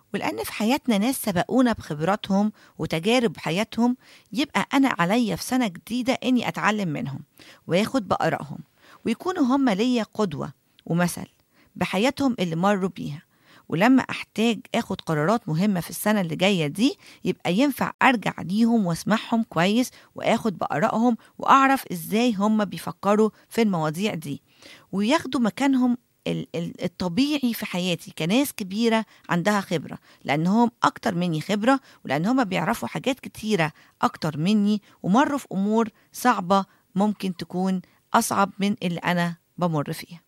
ولأن في حياتنا ناس سبقونا بخبراتهم وتجارب حياتهم، يبقى أنا عليا في سنة جديدة إني أتعلم منهم وياخد بآرائهم، ويكونوا هم ليا قدوة ومثل بحياتهم اللي مروا بيها. ولما أحتاج أخد قرارات مهمة في السنة اللي جاية دي، يبقى ينفع أرجع ليهم واسمعهم كويس وأخد بآرائهم وأعرف إزاي هم بيفكروا في المواضيع دي، وياخدوا مكانهم الطبيعي في حياتي كناس كبيرة عندها خبرة، لأنهم أكتر مني خبرة، ولأن هم بيعرفوا حاجات كتيرة أكتر مني ومروا في أمور صعبة ممكن تكون أصعب من اللي أنا بمر فيها.